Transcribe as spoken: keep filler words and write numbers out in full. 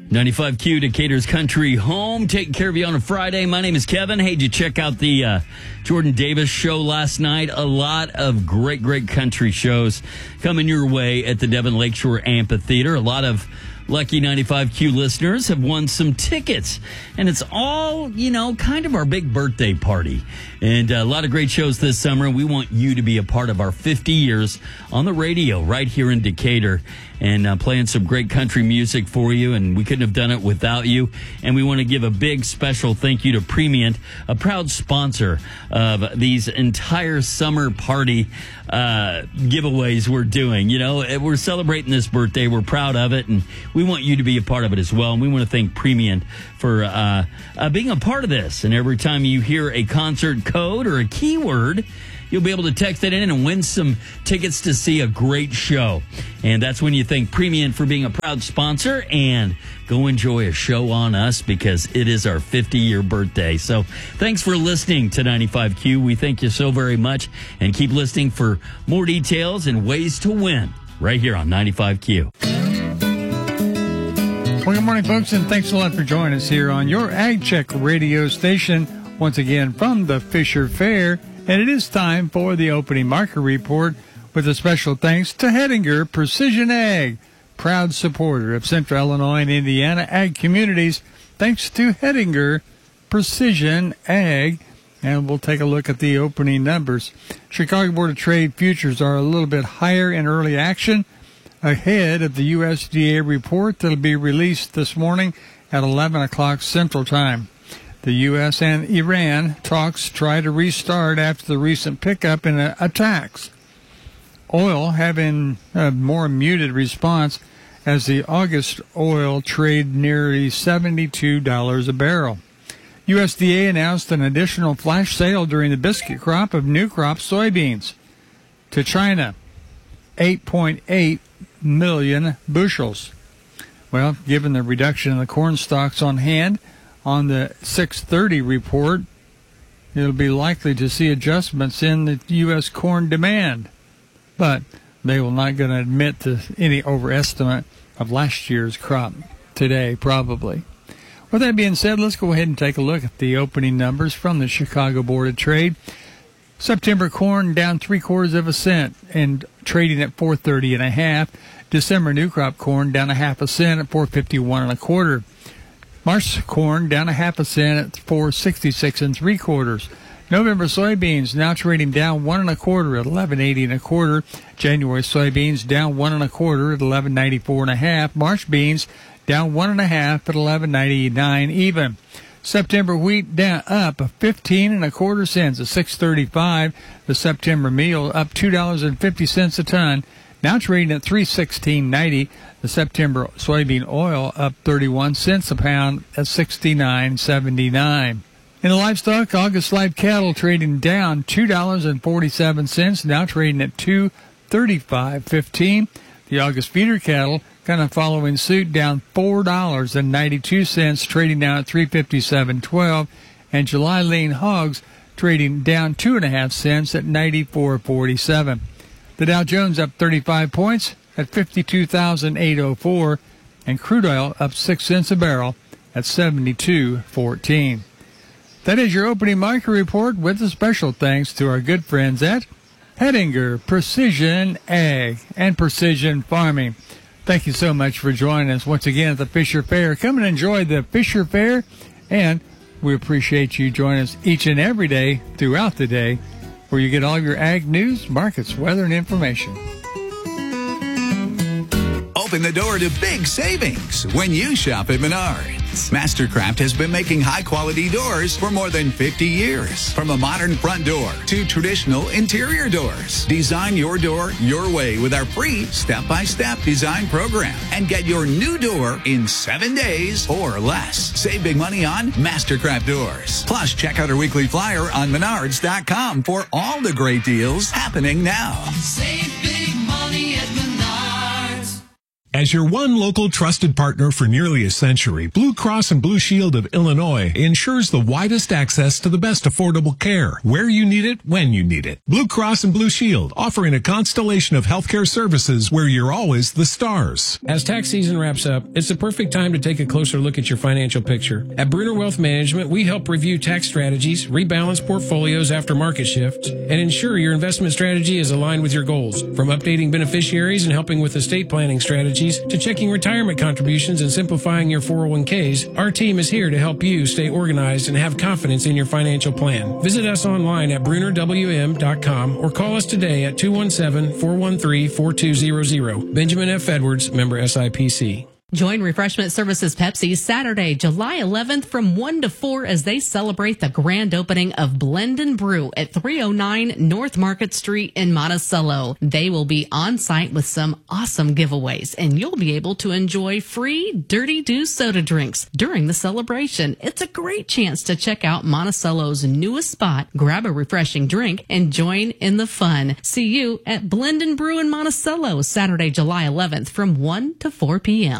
ninety-five Q, Decatur's country home, taking care of you on a Friday. My name is Kevin. Hey, did you check out the uh, Jordan Davis show last night? A lot of great, great country shows coming your way at the Devon Lakeshore Amphitheater. A lot of lucky ninety-five Q listeners have won some tickets. And it's all, you know, kind of our big birthday party. And uh, a lot of great shows this summer. We want you to be a part of our fifty years on the radio right here in Decatur. And uh, playing some great country music for you, and we couldn't have done it without you. And we want to give a big special thank you to Premiant, a proud sponsor of these entire summer party uh, giveaways we're doing. You know, we're celebrating this birthday. We're proud of it, and we want you to be a part of it as well. And we want to thank Premiant for uh, uh, being a part of this. And every time you hear a concert code or a keyword, you'll be able to text it in and win some tickets to see a great show. And that's when you thank Premiant for being a proud sponsor and go enjoy a show on us because it is our fifty-year birthday. So thanks for listening to ninety-five Q. We thank you so very much. And keep listening for more details and ways to win right here on ninety-five Q. Well, good morning, folks, and thanks a lot for joining us here on your Ag Check radio station, once again from the Fisher Fair. And it is time for the opening market report with a special thanks to Hettinger Precision Ag, proud supporter of Central Illinois and Indiana ag communities. Thanks to Hettinger Precision Ag. And we'll take a look at the opening numbers. Chicago Board of Trade futures are a little bit higher in early action ahead of the U S D A report that will be released this morning at eleven o'clock Central Time. The U S and Iran talks try to restart after the recent pickup in uh, attacks. Oil having a more muted response as the August oil trade nearly seventy-two dollars a barrel. U S D A announced an additional flash sale during the biscuit crop of new crop soybeans to China, eight point eight million bushels. Well, given the reduction in the corn stocks on hand, on the six thirty report, it'll be likely to see adjustments in the U S corn demand. But they will not going to admit to any overestimate of last year's crop today, probably. With that being said, let's go ahead and take a look at the opening numbers from the Chicago Board of Trade. September corn down three quarters of a cent and trading at four thirty and a half. December new crop corn down a half a cent at four fifty-one and a quarter. March corn down a half a cent at four sixty-six and three quarters. November soybeans now trading down one and a quarter at eleven eighty and a quarter. January soybeans down one and a quarter at eleven ninety-four and a half. March beans down one and a half at eleven ninety-nine even. September wheat down up fifteen and a quarter cents at six thirty-five. The September meal up two dollars and fifty cents a ton, now trading at three sixteen ninety. The September soybean oil up thirty-one cents a pound at sixty-nine seventy-nine. In the livestock, August live cattle trading down two dollars and forty-seven cents, now trading at two thirty-five fifteen. The August feeder cattle kind of following suit, down four dollars and ninety-two cents, trading down at three fifty-seven twelve. And July lean hogs trading down two and a half cents at ninety-four forty-seven. The Dow Jones up thirty-five points at fifty-two thousand eight hundred four, and crude oil up six cents a barrel at seventy-two fourteen. That is your opening market report with a special thanks to our good friends at Hettinger Precision Ag and Precision Farming. Thank you so much for joining us once again at the Fisher Fair. Come and enjoy the Fisher Fair, and we appreciate you joining us each and every day throughout the day, where you get all your ag news, markets, weather, and information. Open the door to big savings when you shop at Menards. Mastercraft has been making high-quality doors for more than fifty years. From a modern front door to traditional interior doors. Design your door your way with our free step-by-step design program. And get your new door in seven days or less. Save big money on Mastercraft doors. Plus, check out our weekly flyer on menards dot com for all the great deals happening now. Save big money at Menards. As your one local trusted partner for nearly a century, Blue Cross and Blue Shield of Illinois ensures the widest access to the best affordable care, where you need it, when you need it. Blue Cross and Blue Shield, offering a constellation of healthcare services where you're always the stars. As tax season wraps up, it's the perfect time to take a closer look at your financial picture. At Bruner Wealth Management, we help review tax strategies, rebalance portfolios after market shifts, and ensure your investment strategy is aligned with your goals. From updating beneficiaries and helping with estate planning strategies to checking retirement contributions and simplifying your four oh one k's, our team is here to help you stay organized and have confidence in your financial plan. Visit us online at bruner w m dot com or call us today at two one seven, four one three, four two zero zero. Benjamin F. Edwards, member S I P C. Join Refreshment Services Pepsi Saturday, July eleventh from one to four as they celebrate the grand opening of Blend and Brew at three oh nine North Market Street in Monticello. They will be on site with some awesome giveaways, and you'll be able to enjoy free Dirty Do soda drinks during the celebration. It's a great chance to check out Monticello's newest spot, grab a refreshing drink, and join in the fun. See you at Blend and Brew in Monticello Saturday, July eleventh from one to four p.m.